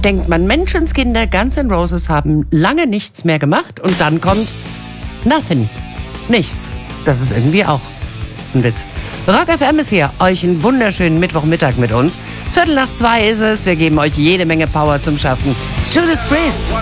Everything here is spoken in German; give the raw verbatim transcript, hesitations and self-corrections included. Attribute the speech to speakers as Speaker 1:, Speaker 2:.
Speaker 1: denkt man, Menschenskinder, Guns N' Roses haben lange nichts mehr gemacht und dann kommt Nothing. Nichts. Das ist irgendwie auch ein Witz. Rock F M ist hier. Euch einen wunderschönen Mittwochmittag mit uns. Viertel nach zwei ist es. Wir geben euch jede Menge Power zum Schaffen. Judas Priest.